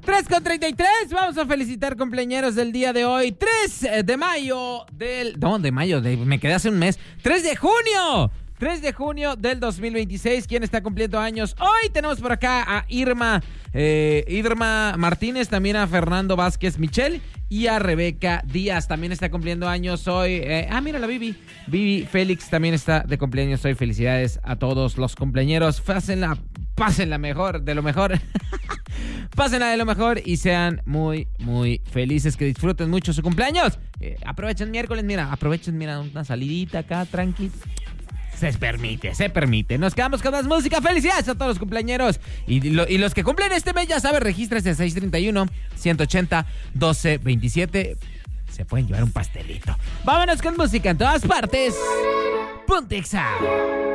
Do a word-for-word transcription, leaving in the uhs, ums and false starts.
tres con treinta y tres, vamos a felicitar cumpleañeros del día de hoy. tres de mayo del... No, de mayo, de, me quedé hace un mes. tres de junio. tres de junio del dos mil veintiséis. ¿Quién está cumpliendo años? Hoy tenemos por acá a Irma, eh, Irma Martínez, también a Fernando Vázquez Michel y a Rebeca Díaz. También está cumpliendo años hoy. Eh, ah, mira la Vivi. Vivi Félix también está de cumpleaños hoy. Felicidades a todos los cumpleañeros. Pásenla, pásenla mejor, de lo mejor. Pásenla de lo mejor y sean muy, muy felices. Que disfruten mucho su cumpleaños. Eh, aprovechen miércoles, mira, aprovechen, mira, una salidita acá, tranqui. Se permite, se permite. Nos quedamos con más música. Felicidades a todos los cumpleañeros. Y, lo, y los que cumplen este mes, ya sabes, regístrese seis treinta y uno, ciento ochenta, doce veintisiete. Se pueden llevar un pastelito. Vámonos con música en todas partes. Ponte Exa.